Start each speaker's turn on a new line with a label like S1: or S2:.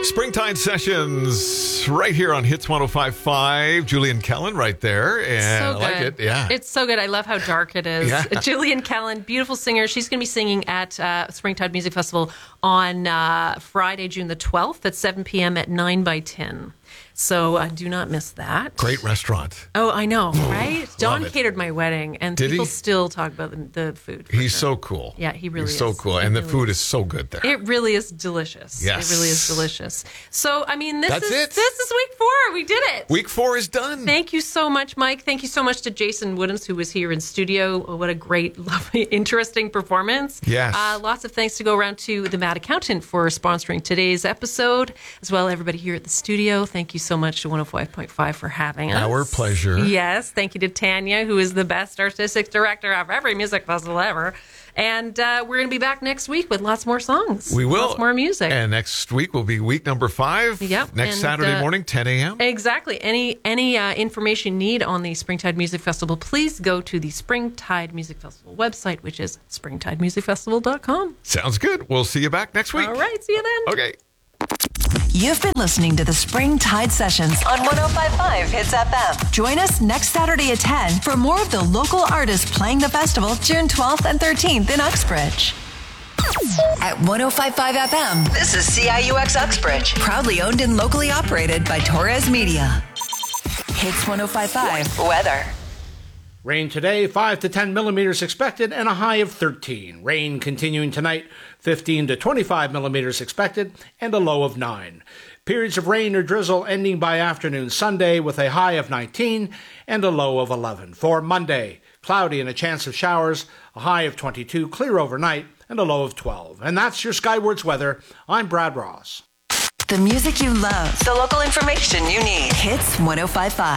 S1: Springtime Sessions right here on Hits 105.5. Julian Kellen right there. And
S2: So
S1: I like
S2: good.
S1: it. Yeah.
S2: It's so good. I love how dark it is.
S1: Yeah.
S2: Julian Kellen, beautiful singer. She's going to be singing at Springtide Music Festival on Friday, June the 12th at 7 p.m. at 9 by 10. So do not miss that.
S1: Great restaurant.
S2: Oh, I know, right? Don
S1: it.
S2: catered my wedding, and
S1: Did
S2: people
S1: he?
S2: still talk about the food. for
S1: He's
S2: sure.
S1: so cool.
S2: Yeah, he really
S1: He's
S2: is.
S1: so cool.
S2: He
S1: And the
S2: really
S1: food
S2: is.
S1: is so good there.
S2: It really is delicious.
S1: Yes.
S2: It really is delicious. So, I mean,
S1: That's it.
S2: This is week 4. We did it.
S1: Week 4 is done.
S2: Thank you so much, Mike. Thank you so much to Jason Woodhams, who was here in studio. Oh, what a great, lovely, interesting performance.
S1: Yes.
S2: Lots of thanks to go around to the Mad Accountant for sponsoring today's episode, as well everybody here at the studio. Thank you so much to 105.5 for having us.
S1: Our pleasure.
S2: Yes. Thank you to Tanya, who is the best artistic director of every music festival ever. And we're going to be back next week with lots more songs.
S1: We will.
S2: Lots more music.
S1: And next week will be week number 5.
S2: Yep.
S1: Next
S2: And,
S1: Saturday morning, 10 a.m.
S2: Exactly. Any information you need on the Springtide Music Festival, please go to the Springtide Music Festival website, which is springtidemusicfestival.com.
S1: Sounds good. We'll see you back next week.
S2: All right. See you then.
S1: Okay.
S3: You've been listening to the Springtide Sessions on 105.5 Hits FM. Join us next Saturday at 10 for more of the local artists playing the festival June 12th and 13th in Uxbridge. At 105.5 FM, this is CIUX Uxbridge, proudly owned and locally operated by Torres Media. Hits 105.5 weather.
S4: Rain today, 5 to 10 millimeters expected, and a high of 13. Rain continuing tonight, 15 to 25 millimeters expected, and a low of 9. Periods of rain or drizzle ending by afternoon Sunday with a high of 19 and a low of 11. For Monday, cloudy and a chance of showers, a high of 22, clear overnight, and a low of 12. And that's your Skywards weather. I'm Brad Ross.
S3: The music you love, the local information you need. Hits 105.5.